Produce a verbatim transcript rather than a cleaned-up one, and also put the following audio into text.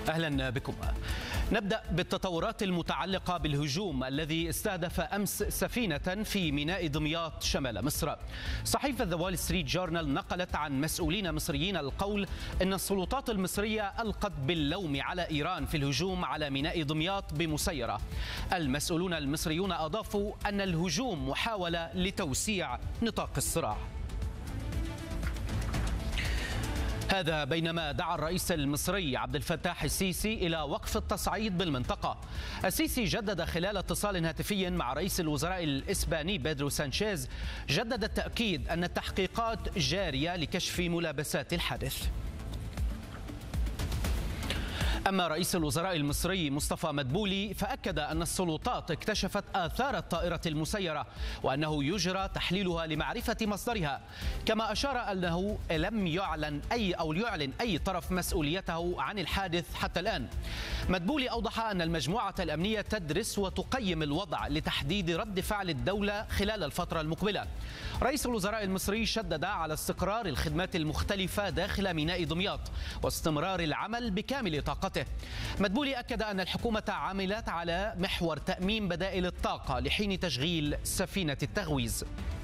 أهلا بكم. نبدأ بالتطورات المتعلقة بالهجوم الذي استهدف أمس سفينة في ميناء دمياط شمال مصر. صحيفة ذا وول ستريت جورنال نقلت عن مسؤولين مصريين القول أن السلطات المصرية ألقت باللوم على إيران في الهجوم على ميناء دمياط بمسيرة. المسؤولون المصريون أضافوا أن الهجوم محاولة لتوسيع نطاق الصراع. هذا بينما دعا الرئيس المصري عبد الفتاح السيسي إلى وقف التصعيد بالمنطقة. السيسي جدد خلال اتصال هاتفي مع رئيس الوزراء الإسباني بيدرو سانشيز جدد التأكيد أن التحقيقات جارية لكشف ملابسات الحادث. أما رئيس الوزراء المصري مصطفى مدبولي فأكد أن السلطات اكتشفت آثار الطائرة المسيرة وأنه يجرى تحليلها لمعرفة مصدرها، كما أشار أنه لم يعلن أي أو يعلن أي طرف مسؤوليته عن الحادث حتى الآن. مدبولي أوضح أن المجموعة الأمنية تدرس وتقيم الوضع لتحديد رد فعل الدولة خلال الفترة المقبلة. رئيس الوزراء المصري شدد على استقرار الخدمات المختلفة داخل ميناء دمياط واستمرار العمل بكامل طاقته. مدبولي أكد أن الحكومة عملت على محور تأمين بدائل الطاقة لحين تشغيل سفينة التغويز.